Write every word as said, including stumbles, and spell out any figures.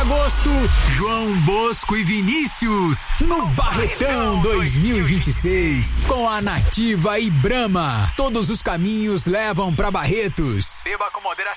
agosto, João Bosco e Vinícius no Barretão dois mil e vinte e seis. Com a Nativa e Brahma. Todos os caminhos levam pra Barretos. Beba com moderação.